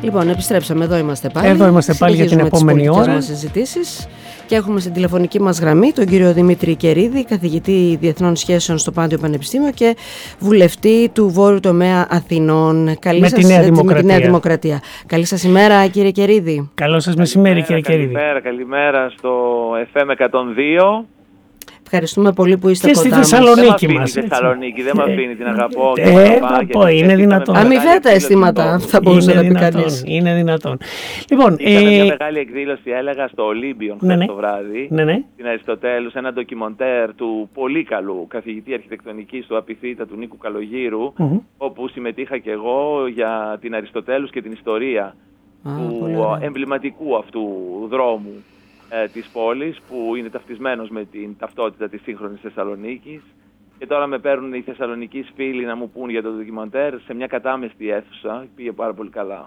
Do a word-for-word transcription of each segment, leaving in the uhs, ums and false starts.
Λοιπόν, επιστρέψαμε. Εδώ είμαστε πάλι. Εδώ είμαστε πάλι για την επόμενη ώρα. Μας συζητήσεις και έχουμε στην τηλεφωνική μας γραμμή τον κύριο Δημήτρη Κερίδη, καθηγητή Διεθνών Σχέσεων στο Πάντιο Πανεπιστήμιο και βουλευτή του Βόρειου Τομέα Αθηνών. Καλή με, σας, τη Νέα έτσι, Δημοκρατία. με τη Νέα Δημοκρατία. Καλή σας ημέρα, κύριε Κερίδη. Καλό σας μεσημέρι, κύριε Κερίδη. Καλημέρα, καλημέρα στο εφ εμ εκατόν δύο. Ευχαριστούμε πολύ που είστε και κοντά στη μας. Θεσσαλονίκη μας. μας. Στη Θεσσαλονίκη, δεν με αφήνει, την αγαπώ. Ε, θα πω, είναι δυνατόν. Αμοιβαία τα αισθήματα, θα μπορούσε να πει κανείς. Είναι δυνατόν. Λοιπόν, Ήταν ε... μια μεγάλη εκδήλωση, έλεγα, στο Ολύμπιον χθες ναι, ναι. το βράδυ, ναι, ναι. στην Αριστοτέλους, ένα ντοκιμοντέρ του πολύ καλού καθηγητή αρχιτεκτονικής του Απιθύτα, του Νίκου Καλογύρου, mm-hmm. όπου συμμετείχα και εγώ για την Αριστοτέλους και την ιστορία ah, του εμβληματικού αυτού δρόμου ε, της πόλης, που είναι ταυτισμένος με την ταυτότητα της σύγχρονης Θεσσαλονίκης. Και τώρα με παίρνουν οι Θεσσαλονικείς φίλοι να μου πούν για το ντοκιμοντέρ σε μια κατάμεστη αίθουσα. Πήγε πάρα πολύ καλά.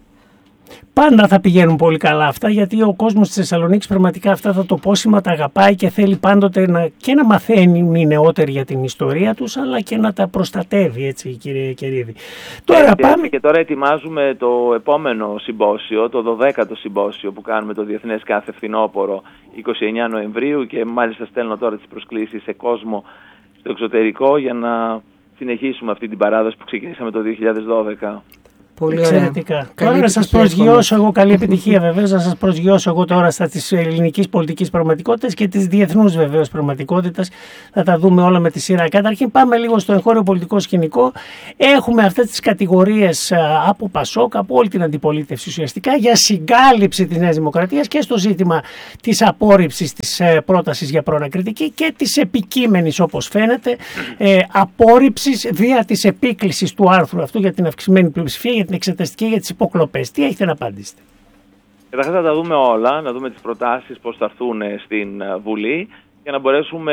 Πάντα θα πηγαίνουν πολύ καλά αυτά, γιατί ο κόσμος της Θεσσαλονίκης πραγματικά αυτά τα τοπόσημα τα αγαπάει και θέλει πάντοτε να, και να μαθαίνουν οι νεότεροι για την ιστορία τους, αλλά και να τα προστατεύει, έτσι, κύριε Κερίδη. Τώρα και, πάμε... και τώρα ετοιμάζουμε το επόμενο συμπόσιο, το δωδέκατο συμπόσιο που κάνουμε το Διεθνές κάθε φθινόπωρο είκοσι εννέα Νοεμβρίου, και μάλιστα στέλνω τώρα τις προσκλήσεις σε κόσμο στο εξωτερικό για να συνεχίσουμε αυτή την παράδοση που ξεκινήσαμε το δύο χιλιάδες δώδεκα. Πολύ εξαιρετικά. Τώρα να σας προσγειώσω εγώ, καλή επιτυχία βεβαίως, να σας προσγειώσω εγώ τώρα στα της ελληνικής πολιτικής πραγματικότητας και της διεθνούς βεβαίως πραγματικότητας. Θα τα δούμε όλα με τη σειρά. Καταρχήν πάμε λίγο στο εγχώριο πολιτικό σκηνικό. Έχουμε αυτές τις κατηγορίες από Πασόκ, από όλη την αντιπολίτευση ουσιαστικά, για συγκάλυψη της Νέας Δημοκρατίας και στο ζήτημα της απόρριψης της πρότασης για προανακριτική και της επικείμενης, όπως φαίνεται, ε, απόρριψης δια της επίκλησης του άρθρου αυτού για την αυξημένη πλειοψηφία, για την εξεταστική, για τις υποκλοπές. Τι έχετε να απαντήσετε? Καταρχάς θα τα δούμε όλα, να δούμε τις προτάσεις πώς θα έρθουν στην Βουλή για να μπορέσουμε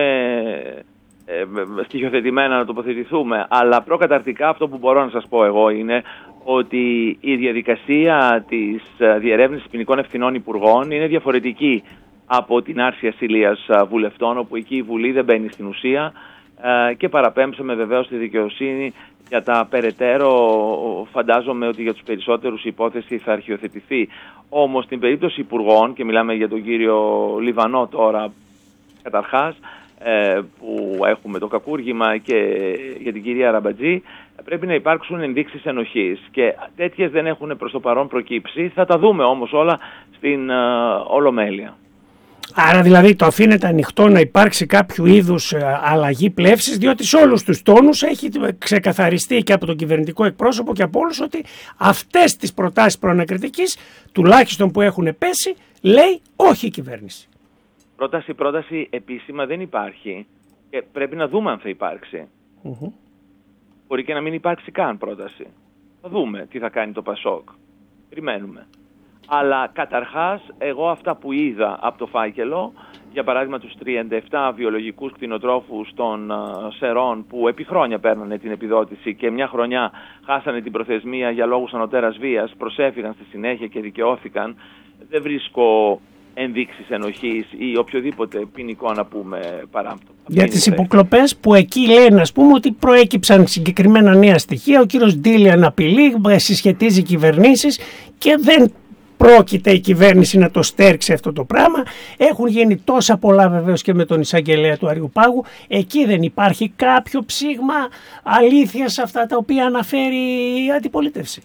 ε, στοιχειοθετημένα να τοποθετηθούμε. Αλλά προκαταρτικά αυτό που μπορώ να σας πω εγώ είναι ότι η διαδικασία της διερεύνησης ποινικών ευθυνών υπουργών είναι διαφορετική από την άρση ασυλίας βουλευτών, όπου εκεί η Βουλή δεν μπαίνει στην ουσία ε, και παραπέμψαμε βεβαίως στη δικαιοσύνη. Για τα περαιτέρω φαντάζομαι ότι για τους περισσότερους η υπόθεση θα αρχιοθετηθεί. Όμως στην περίπτωση υπουργών, και μιλάμε για τον κύριο Λιβανό τώρα καταρχάς, ε, που έχουμε το κακούργημα, και για την κυρία Ραμπατζή, πρέπει να υπάρξουν ενδείξεις ενοχής. Και τέτοιες δεν έχουν προς το παρόν προκύψει. Θα τα δούμε όμως όλα στην ε, Ολομέλεια. Άρα δηλαδή το αφήνεται ανοιχτό να υπάρξει κάποιο είδους αλλαγή πλεύσης, διότι σε όλους τους τόνους έχει ξεκαθαριστεί και από τον κυβερνητικό εκπρόσωπο και από όλους ότι αυτές τις προτάσεις προανακριτικής, τουλάχιστον που έχουν πέσει, λέει όχι η κυβέρνηση. Πρόταση, πρόταση επίσημα δεν υπάρχει και πρέπει να δούμε αν θα υπάρξει. Mm-hmm. Μπορεί και να μην υπάρξει καν πρόταση. Θα δούμε τι θα κάνει το Πασόκ. Περιμένουμε. Αλλά καταρχάς, εγώ αυτά που είδα από το φάκελο, για παράδειγμα τους τριάντα επτά βιολογικούς κτηνοτρόφους των uh, Σερών που επί χρόνια παίρνανε την επιδότηση και μια χρονιά χάσανε την προθεσμία για λόγους ανωτέρας βίας, προσέφυγαν στη συνέχεια και δικαιώθηκαν, δεν βρίσκω ενδείξεις ενοχής ή οποιοδήποτε ποινικό να πούμε παράμπτω. Για τις υποκλοπές που εκεί λένε, ας πούμε, ότι προέκυψαν συγκεκριμένα νέα στοιχεία, ο κύριος Ντίλιαν απειλεί, συσχετίζει κυβερνήσεις και δεν πρόκειται η κυβέρνηση να το στέρξει αυτό το πράγμα. Έχουν γίνει τόσα πολλά βεβαίως και με τον εισαγγελέα του Αριουπάγου. Εκεί δεν υπάρχει κάποιο ψήγμα αλήθειας σε αυτά τα οποία αναφέρει η αντιπολίτευση?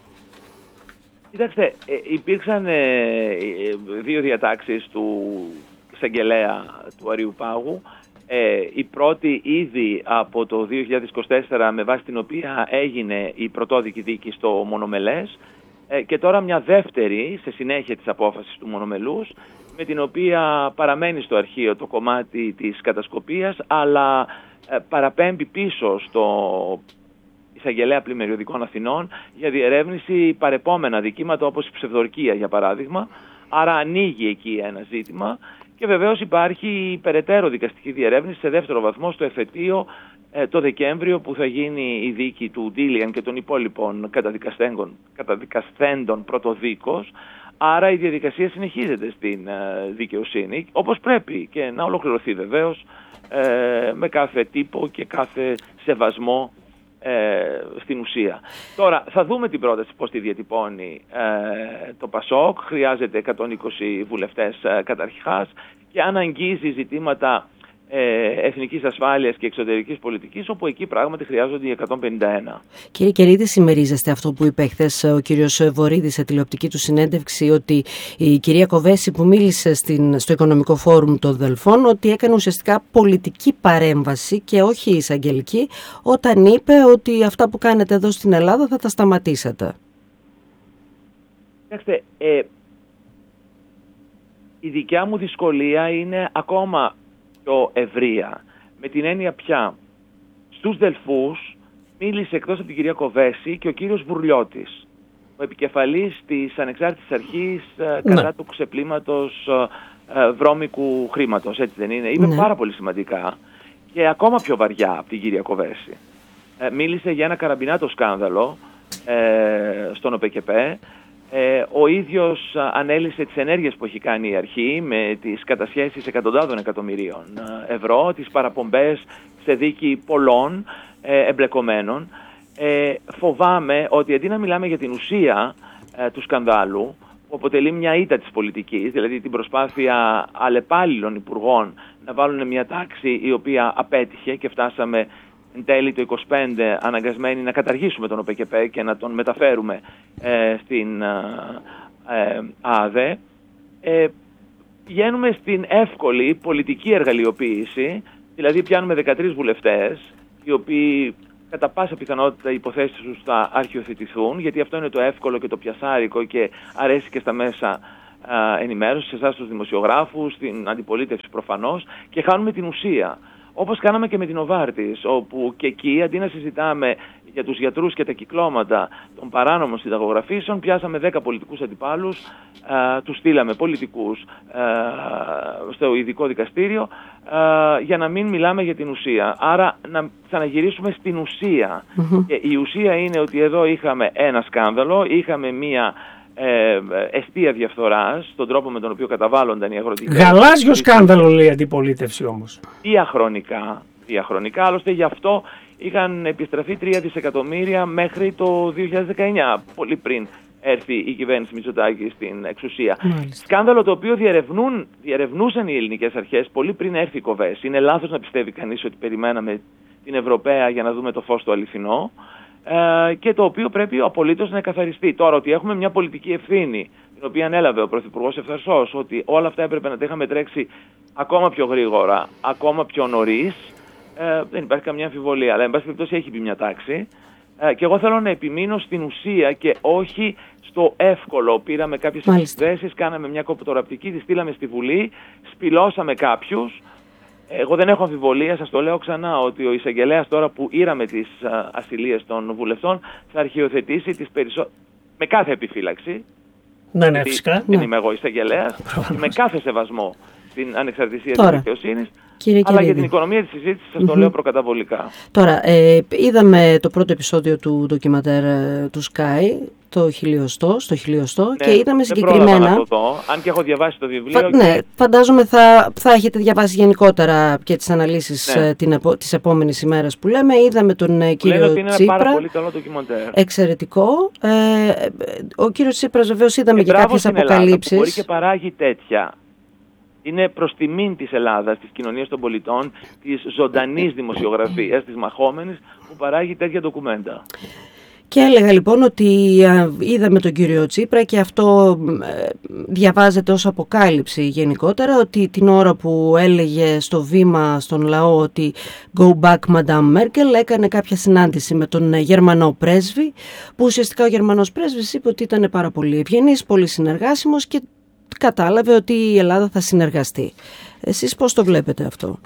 Κοιτάξτε, ε, υπήρξαν ε, δύο διατάξεις του εισαγγελέα του Αριουπάγου. Ε, η πρώτη ήδη από το δύο χιλιάδες είκοσι τέσσερα, με βάση την οποία έγινε η πρωτόδικη δίκη στο Μονομελές, και τώρα μια δεύτερη σε συνέχεια της απόφασης του Μονομελούς, με την οποία παραμένει στο αρχείο το κομμάτι της κατασκοπίας, αλλά παραπέμπει πίσω στο εισαγγελέα πλημμυριωδικών Αθηνών για διερεύνηση παρεπόμενα δικήματα, όπως η ψευδορκία για παράδειγμα. Άρα ανοίγει εκεί ένα ζήτημα και βεβαίως υπάρχει περαιτέρω δικαστική διερεύνηση σε δεύτερο βαθμό στο εφετείο το Δεκέμβριο, που θα γίνει η δίκη του Ντίλιαν και των υπόλοιπων καταδικασθέντων πρωτοδίκως. Άρα η διαδικασία συνεχίζεται στην δικαιοσύνη, όπως πρέπει, και να ολοκληρωθεί βεβαίως με κάθε τύπο και κάθε σεβασμό ε, στην ουσία. Τώρα θα δούμε την πρόταση πώς τη διατυπώνει ε, το ΠΑΣΟΚ. Χρειάζεται εκατόν είκοσι βουλευτές ε, καταρχάς και αν αγγίζει ζητήματα εθνικής ασφάλειας και εξωτερικής πολιτικής, όπου εκεί πράγματι χρειάζονται οι εκατόν πενήντα ένα. Κύριε Κερίδη, συμμερίζεστε αυτό που είπε χθες ο κύριος Βορίδης σε τηλεοπτική του συνέντευξη, ότι η κυρία Κοβέση που μίλησε στην, στο Οικονομικό Φόρουμ των Δελφών, ότι έκανε ουσιαστικά πολιτική παρέμβαση και όχι εισαγγελική, όταν είπε ότι αυτά που κάνετε εδώ στην Ελλάδα θα τα σταματήσετε? Κοιτάξτε, ε, η δικιά μου δυσκολία είναι ακόμα πιο ευρεία. Με την έννοια πια, στους Δελφούς μίλησε εκτός από την κυρία Κοβέση και ο κύριος Βουρλιώτης, ο επικεφαλής της Ανεξάρτητης Αρχής ναι. κατά του ξεπλήματος ε, βρώμικου χρήματος, έτσι δεν είναι? Είπε ναι. πάρα πολύ σημαντικά και ακόμα πιο βαριά από την κυρία Κοβέση. Ε, μίλησε για ένα καραμπινάτο σκάνδαλο ε, στον ΟΠΕΚΕΠΕ. Ε, ο ίδιος ανέλησε τις ενέργειες που έχει κάνει η αρχή με τις κατασχέσεις εκατοντάδων εκατομμυρίων ευρώ, τις παραπομπές σε δίκη πολλών ε, εμπλεκομένων. Ε, φοβάμαι ότι αντί να μιλάμε για την ουσία ε, του σκανδάλου, που αποτελεί μια ήττα της πολιτικής, δηλαδή την προσπάθεια αλλεπάλληλων υπουργών να βάλουν μια τάξη η οποία απέτυχε και φτάσαμε εν τέλει το είκοσι πέντε αναγκασμένοι να καταργήσουμε τον ΟΠΕΚΕΠΕ και να τον μεταφέρουμε ε, στην ε, ΑΔΕ, ε, πηγαίνουμε στην εύκολη πολιτική εργαλειοποίηση, δηλαδή πιάνουμε δεκατρείς βουλευτές, οι οποίοι κατά πάσα πιθανότητα οι υποθέσεις τους θα αρχιοθετηθούν, γιατί αυτό είναι το εύκολο και το πιασάρικο και αρέσει και στα μέσα ε, ενημέρωσης, σε εσάς τους δημοσιογράφους, στην αντιπολίτευση προφανώς, και χάνουμε την ουσία. Όπως κάναμε και με την Οβάρτης, όπου και εκεί αντί να συζητάμε για τους γιατρούς και τα κυκλώματα των παράνομων συνταγογραφήσεων, πιάσαμε δέκα πολιτικούς αντιπάλους, ε, τους στείλαμε πολιτικούς ε, στο ειδικό δικαστήριο ε, για να μην μιλάμε για την ουσία. Άρα να ξαναγυρίσουμε στην ουσία. Mm-hmm. Και η ουσία είναι ότι εδώ είχαμε ένα σκάνδαλο, είχαμε μία Ε, εστία διαφθοράς, στον τρόπο με τον οποίο καταβάλλονταν οι αγροτικές. Γαλάζιο σκάνδαλο, λέει η αντιπολίτευση όμως. Διαχρονικά, διαχρονικά, άλλωστε γι' αυτό είχαν επιστραφεί τρία δισεκατομμύρια μέχρι το δύο χιλιάδες δεκαεννιά, πολύ πριν έρθει η κυβέρνηση Μητσοτάκη στην εξουσία. Μάλιστα. Σκάνδαλο το οποίο διερευνούν, διερευνούσαν οι ελληνικές αρχές πολύ πριν έρθει η Κοβέση. Είναι λάθος να πιστεύει κανείς ότι περιμέναμε την Ευρωπαία για να δούμε το φως το αληθινό. Ε, και το οποίο πρέπει απολύτως να εκαθαριστεί. Τώρα, ότι έχουμε μια πολιτική ευθύνη, την οποία ανέλαβε ο Πρωθυπουργός ευθαρσώς, ότι όλα αυτά έπρεπε να τα είχαμε τρέξει ακόμα πιο γρήγορα, ακόμα πιο νωρίς, ε, δεν υπάρχει καμιά αμφιβολία. Αλλά, εν πάση περιπτώσει, έχει πει μια τάξη. Ε, και εγώ θέλω να επιμείνω στην ουσία και όχι στο εύκολο. Πήραμε κάποιες εξουσίες, κάναμε μια κοπτοραπτική, τη στείλαμε στη Βουλή, σπηλώσαμε κάποιους. Εγώ δεν έχω αμφιβολία, σας το λέω ξανά, ότι ο εισαγγελέας τώρα που ήραμε τις ασυλίες των βουλευτών θα αρχιοθετήσει τις περισσότερες, με κάθε επιφύλαξη. Ναι, ναι, φυσικά. Δεν ναι. είμαι εγώ εισαγγελέας, με κάθε σεβασμό στην ανεξαρτησία της δικαιοσύνης. Κύριε, αλλά κύριε, για την οικονομία της συζήτησης σας mm-hmm. το λέω προκαταβολικά. Τώρα, ε, είδαμε το πρώτο επεισόδιο του ντοκιματέρ ε, του Sky, το χιλιοστό, στο χιλιοστό ναι, και είδαμε συγκεκριμένα. Να το δω, αν και έχω διαβάσει το βιβλίο. Φα, και... Ναι, φαντάζομαι θα, θα έχετε διαβάσει γενικότερα και τις αναλύσεις ναι. την επο, της επόμενης ημέρας που λέμε. Είδαμε τον ε, κύριο Λένε ότι είναι Τσίπρα. Ένα πάρα πολύ καλό ντοκιμαντέρ. Εξαιρετικό. Ε, ο κύριος Τσίπρας βεβαίως είδαμε ε, και κάποιες αποκαλύψεις. Μπορεί και παράγει τέτοια. Είναι προς τιμήν της Ελλάδας, της κοινωνίας των πολιτών, της ζωντανής δημοσιογραφίας, της μαχόμενης, που παράγει τέτοια ντοκουμέντα. Και έλεγα λοιπόν ότι είδαμε τον κύριο Τσίπρα και αυτό διαβάζεται ως αποκάλυψη γενικότερα, ότι την ώρα που έλεγε στο βήμα στον λαό ότι «Go back Madame Merkel», έκανε κάποια συνάντηση με τον Γερμανό πρέσβη, που ουσιαστικά ο Γερμανός πρέσβης είπε ότι ήταν πάρα πολύ ευγενής, πολύ συνεργάσιμος και κατάλαβε ότι η Ελλάδα θα συνεργαστεί. Εσείς πώς το βλέπετε αυτό?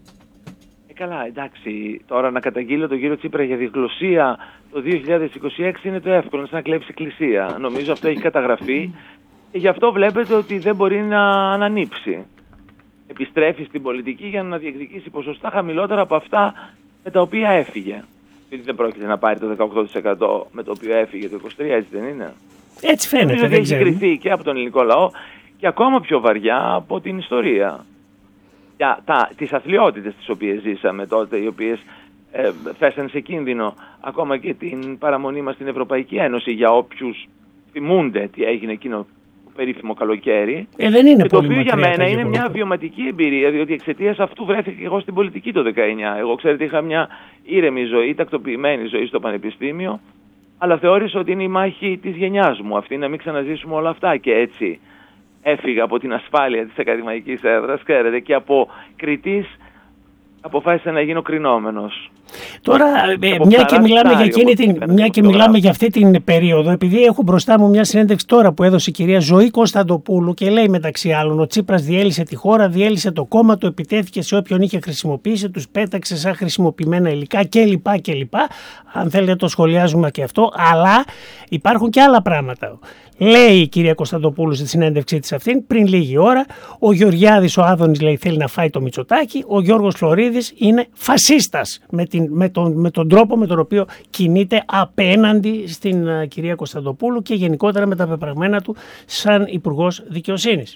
Ε, καλά, εντάξει, τώρα να καταγγείλω τον κύριο Τσίπρα για διγλωσία το δύο χιλιάδες είκοσι έξι είναι το εύκολο, σαν να κλέψει εκκλησία. Νομίζω αυτό έχει καταγραφεί και γι' αυτό βλέπετε ότι δεν μπορεί να ανανύψει. Επιστρέφει στην πολιτική για να διεκδικήσει ποσοστά χαμηλότερα από αυτά με τα οποία έφυγε. Γιατί δεν πρόκειται να πάρει το δεκαοκτώ τοις εκατό με το οποίο έφυγε το είκοσι τρία, έτσι δεν είναι? Έτσι φαίνεται. Νομίζω ότι έχει κριθεί και από τον ελληνικό λαό και ακόμα πιο βαριά από την ιστορία. Για τα, τις αθλιότητες τις οποίες ζήσαμε τότε, οι οποίες ε, θέσαν σε κίνδυνο ακόμα και την παραμονή μας στην Ευρωπαϊκή Ένωση, για όποιους θυμούνται τι έγινε εκείνο το περίφημο καλοκαίρι. Ε, δεν είναι και το πολύ οποίο για μένα είναι γεγονότα. μια βιωματική εμπειρία, διότι εξαιτίας αυτού βρέθηκα και εγώ στην πολιτική το δεκαεννιά. Εγώ, ξέρετε, είχα μια ήρεμη ζωή, τακτοποιημένη ζωή στο πανεπιστήμιο, αλλά θεώρησα ότι είναι η μάχη της γενιάς μου αυτή, να μην ξαναζήσουμε όλα αυτά, και έτσι έφυγα από την ασφάλεια της ακαδημαϊκής έδρας, ξέρετε, και από κριτής αποφάσισα να γίνω κρινόμενος. Τώρα, ε, μια και μιλάμε για, εκείνη την, μια και μιλάμε για αυτή την περίοδο, επειδή έχω μπροστά μου μια συνέντευξη τώρα που έδωσε η κυρία Ζωή Κωνσταντοπούλου και λέει μεταξύ άλλων: ο Τσίπρας διέλυσε τη χώρα, διέλυσε το κόμμα του, επιτέθηκε σε όποιον είχε χρησιμοποιήσει, τους πέταξε σαν χρησιμοποιημένα υλικά κλπ. κλπ. Αν θέλετε το σχολιάζουμε και αυτό, αλλά υπάρχουν και άλλα πράγματα. Λέει η κυρία Κωνσταντοπούλου στη συνέντευξή της αυτήν πριν λίγη ώρα: ο Γεωργιάδης ο Άδωνης, λέει, θέλει να φάει το Μητσοτάκη, ο Γιώργος Φλωρίδης είναι φασίστας με, την, με, τον, με τον τρόπο με τον οποίο κινείται απέναντι στην uh, κυρία Κωνσταντοπούλου και γενικότερα με τα πεπραγμένα του σαν Υπουργός Δικαιοσύνης.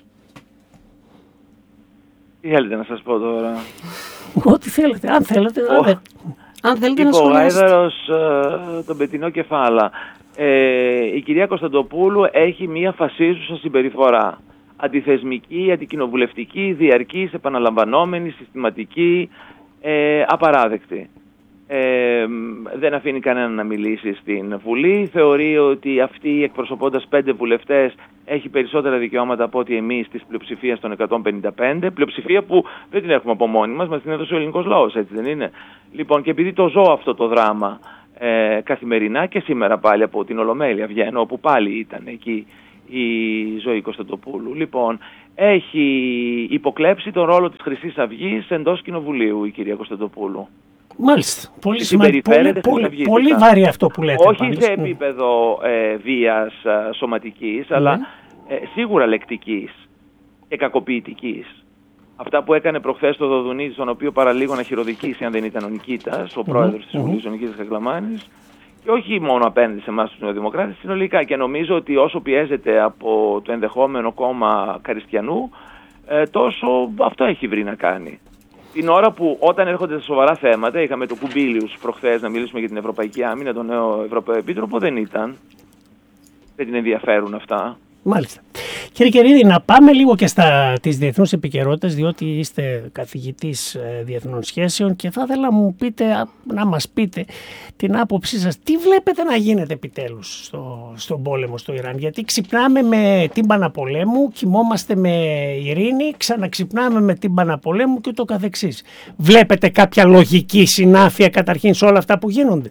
Τι θέλετε να σας πω τώρα? Ό,τι θέλετε, αν θέλετε. Oh. Αν θέλετε να σχολιάσετε. Ο Γάιδαρος uh, τον πετεινό κεφάλα. Ε, η κυρία Κωνσταντοπούλου έχει μία φασίζουσα συμπεριφορά. Αντιθεσμική, αντικοινοβουλευτική, διαρκής, επαναλαμβανόμενη, συστηματική, ε, απαράδεκτη. Ε, δεν αφήνει κανέναν να μιλήσει στην Βουλή. Θεωρεί ότι αυτή, εκπροσωπώντας πέντε βουλευτές, έχει περισσότερα δικαιώματα από ότι εμείς της πλειοψηφίας των εκατόν πενήντα πέντε. Πλειοψηφία που δεν την έχουμε από μόνοι μας, μας την έδωσε ο ελληνικός λαός, έτσι δεν είναι? Λοιπόν, και επειδή το ζω αυτό το δράμα ε, καθημερινά, και σήμερα πάλι από την Ολομέλεια βγαίνω, όπου πάλι ήταν εκεί η Ζωή Κωνσταντοπούλου, λοιπόν, έχει υποκλέψει τον ρόλο της Χρυσής Αυγής εντός Κοινοβουλίου η κυρία Κωνσταντοπούλου. Μάλιστα. Πολύ, πολύ, πολύ, πολύ βαρύ αυτό που λέτε. Όχι πάλι σε επίπεδο ε, βίας ε, σωματικής, mm. αλλά ε, σίγουρα λεκτικής και κακοποιητικής. Αυτά που έκανε προχθές το Δοδουνίδη, στον οποίο παραλίγο να χειροδικήσει, αν δεν ήταν ο Νικήτας, ο mm-hmm. πρόεδρος της Βουλής, mm-hmm. ο Νικήτας Κακλαμάνης, και όχι μόνο απέναντι σε εμάς τους νεοδημοκράτες, συνολικά. Και νομίζω ότι όσο πιέζεται από το ενδεχόμενο κόμμα Καριστιανού, ε, τόσο αυτό έχει βρει να κάνει. Την ώρα που, όταν έρχονται σε σοβαρά θέματα, είχαμε το Κουμπίλιους προχθές να μιλήσουμε για την Ευρωπαϊκή Άμυνα, τον νέο Ευρωπαίο Επίτροπο, δεν ήταν. Δεν την ενδιαφέρουν αυτά. Μάλιστα. Κύριε Κερίδη, να πάμε λίγο και στα τις διεθνούς επικαιρότητες, διότι είστε καθηγητής ε, διεθνών σχέσεων και θα ήθελα να μου πείτε, να μας πείτε την άποψή σας. Τι βλέπετε να γίνεται επιτέλους στο, στον πόλεμο στο Ιράν? Γιατί ξυπνάμε με τύμπανα πολέμου, κοιμόμαστε με ειρήνη, ξαναξυπνάμε με τύμπανα πολέμου και ούτω καθεξής. Βλέπετε κάποια λογική συνάφεια καταρχήν σε όλα αυτά που γίνονται?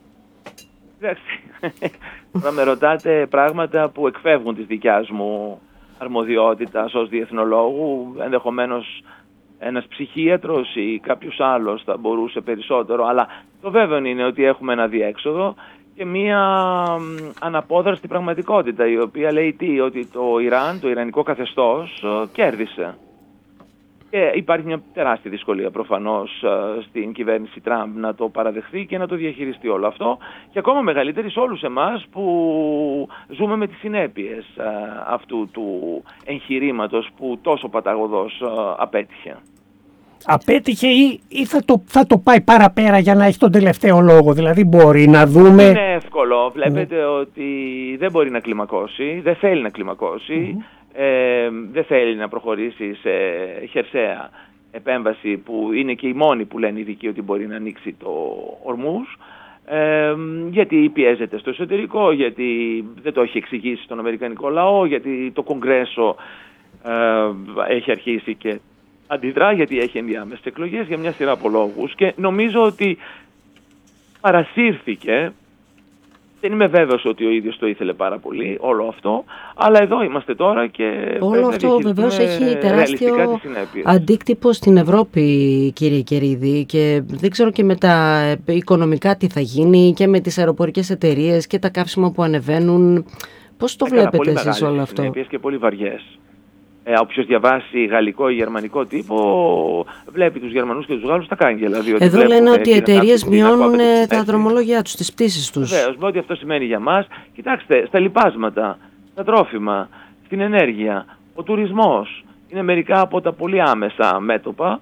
Θα με ρωτάτε πράγματα που εκφεύγουν της δικιάς μου αρμοδιότητας ως διεθνολόγου. Ενδεχομένως ένας ψυχίατρος ή κάποιος άλλος θα μπορούσε περισσότερο, αλλά το βέβαιο είναι ότι έχουμε ένα διέξοδο και μία αναπόδραστη πραγματικότητα, η οποία λέει τι? Ότι το Ιράν, το ιρανικό καθεστώς κέρδισε. Και υπάρχει μια τεράστια δυσκολία προφανώς στην κυβέρνηση Τραμπ να το παραδεχθεί και να το διαχειριστεί όλο αυτό, και ακόμα μεγαλύτερη σε όλους εμάς που ζούμε με τις συνέπειες αυτού του εγχειρήματος που τόσο παταγωδώς απέτυχε. Απέτυχε ή, ή θα, το, θα το πάει παραπέρα για να έχει τον τελευταίο λόγο? Δηλαδή μπορεί να δούμε... Είναι εύκολο. Βλέπετε mm. ότι δεν μπορεί να κλιμακώσει, δεν θέλει να κλιμακώσει. Mm. Ε, δεν θέλει να προχωρήσει σε χερσαία επέμβαση, που είναι και οι μόνοι που λένε οι ειδικοί ότι μπορεί να ανοίξει το Ορμούζ, ε, γιατί πιέζεται στο εσωτερικό, γιατί δεν το έχει εξηγήσει στον αμερικανικό λαό, γιατί το Κογκρέσο ε, έχει αρχίσει και αντιδρά, γιατί έχει ενδιάμεσες εκλογές, για μια σειρά από λόγους, και νομίζω ότι παρασύρθηκε. Δεν είμαι βέβαιος ότι ο ίδιος το ήθελε πάρα πολύ όλο αυτό, αλλά εδώ είμαστε τώρα και όλο αυτό βεβαίως έχει τεράστιο αντίκτυπο στην Ευρώπη, κύριε Κερίδη, και δεν ξέρω και με τα οικονομικά τι θα γίνει και με τις αεροπορικές εταιρείες και τα καύσιμα που ανεβαίνουν. Πώς το Έκανα βλέπετε εσείς όλο αυτό? Συνέπειες και πολύ βαριές. Ε, όποιος διαβάσει γαλλικό ή γερμανικό τύπο, βλέπει τους Γερμανούς και τους Γάλλους στα κάγκελα. Εδώ λένε ότι οι εταιρείες μειώνουν τα δρομολόγια τους, τις πτήσεις τους. Βεβαίως, με ό,τι αυτό σημαίνει για μας. Κοιτάξτε, στα λιπάσματα, στα τρόφιμα, στην ενέργεια, ο τουρισμός είναι μερικά από τα πολύ άμεσα μέτωπα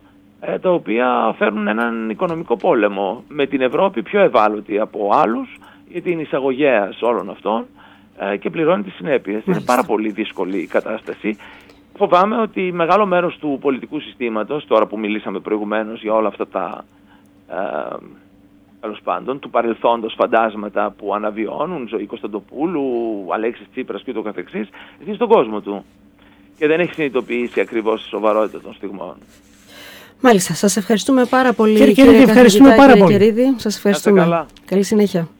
ε, τα οποία φέρνουν έναν οικονομικό πόλεμο με την Ευρώπη πιο ευάλωτη από άλλους, γιατί είναι εισαγωγέας όλων αυτών ε, και πληρώνει τις συνέπειες. Είναι πάρα πολύ δύσκολη η κατάσταση. Φοβάμαι ότι μεγάλο μέρος του πολιτικού συστήματος, τώρα που μιλήσαμε προηγουμένως για όλα αυτά τα ε, τέλος πάντων, του παρελθόντος φαντάσματα που αναβιώνουν, Ζωή Κωνσταντοπούλου, Αλέξης Τσίπρας και ούτω καθεξής, ζει στον κόσμο του και δεν έχει συνειδητοποιήσει ακριβώς τη σοβαρότητα των στιγμών. Μάλιστα, σας ευχαριστούμε πάρα πολύ, κύριε, κύριε, κύριε, ευχαριστούμε πάρα πολύ. Κερίδη, σας ευχαριστούμε. Καλή συνέχεια.